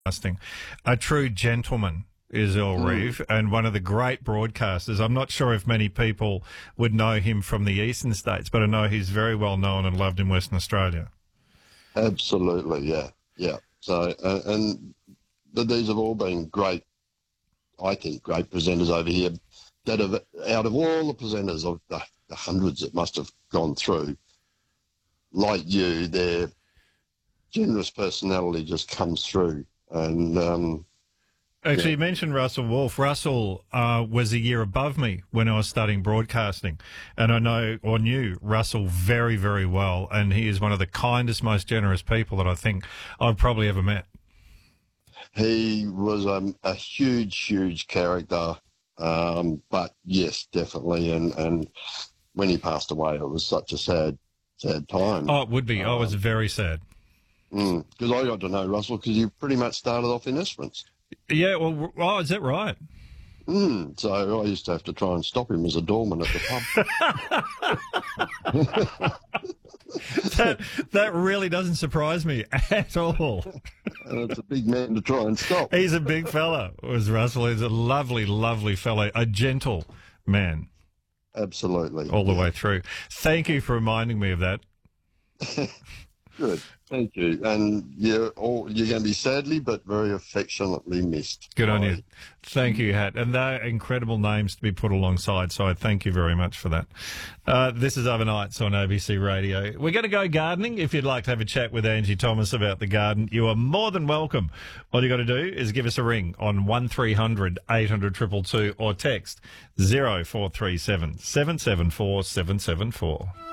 broadcasting. A true gentleman is Earl Reeve, and one of the great broadcasters. I'm not sure if many people would know him from the eastern states, but I know he's very well known and loved in Western Australia. Absolutely, yeah. So, these have all been great, I think, great presenters over here that have, out of all the presenters of the hundreds that must have gone through, like you, their generous personality just comes through. And actually, you mentioned Russell Wolf. Russell was a year above me when I was studying broadcasting, and I knew Russell very, very well, and he is one of the kindest, most generous people that I think I've probably ever met. He was a huge character, but yes, definitely. And when he passed away, it was such a sad time. Oh, it would be. I was very sad. Because I got to know Russell because you pretty much started off in Esperance. Yeah, well, is that right? So I used to have to try and stop him as a doorman at the pub. That really doesn't surprise me at all. It's a big man to try and stop. He's a big fella, was Russell. He's a lovely, lovely fellow, a gentle man. Absolutely. All the way through. Thank you for reminding me of that. Good. Thank you. And you're going to be sadly but very affectionately missed. Good on you. Thank you, Hat. And they're incredible names to be put alongside, so I thank you very much for that. This is Overnights on ABC Radio. We're going to go gardening. If you'd like to have a chat with Angie Thomas about the garden, you are more than welcome. All you got to do is give us a ring on 1300 800 222 or text 0437 774 774.